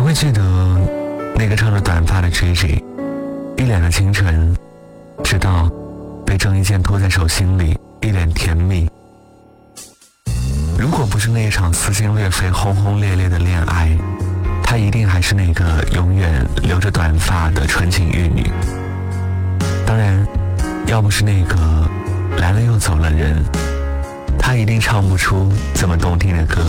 会记得那个唱着短发的 Gigi， 一脸的清纯，直到被郑伊健托在手心里，一脸甜蜜。如果不是那一场撕心裂肺轰轰烈烈的恋爱，她一定还是那个永远留着短发的纯情玉女。当然，要不是那个来了又走了人，她一定唱不出这么动听的歌。